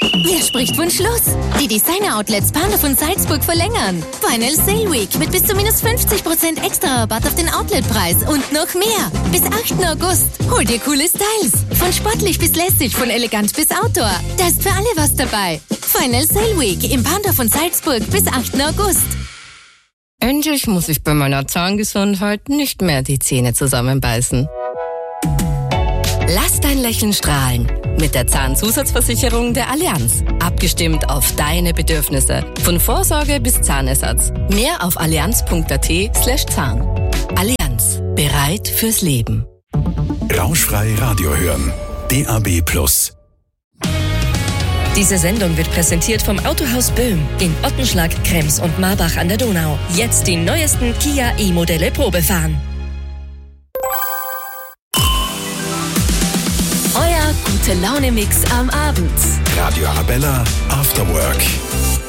Wer spricht von Schluss? Die Designer-Outlets Pandorf und Salzburg verlängern. Final Sale Week mit bis zu minus 50% extra Rabatt auf den Outletpreis und noch mehr. Bis 8. August. Hol dir coole Styles. Von sportlich bis lässig, von elegant bis Outdoor. Da ist für alle was dabei. Final Sale Week im Pandorf und Salzburg bis 8. August. Endlich muss ich bei meiner Zahngesundheit nicht mehr die Zähne zusammenbeißen. Lass dein Lächeln strahlen. Mit der Zahnzusatzversicherung der Allianz. Abgestimmt auf deine Bedürfnisse. Von Vorsorge bis Zahnersatz. Mehr auf allianz.at/Zahn. Allianz. Bereit fürs Leben. Rauschfrei Radio hören. DAB+. Diese Sendung wird präsentiert vom Autohaus Böhm in Ottenschlag, Krems und Marbach an der Donau. Jetzt die neuesten Kia E-Modelle Probefahren. Euer Gute-Laune-Mix am Abend. Radio Arabella After Work.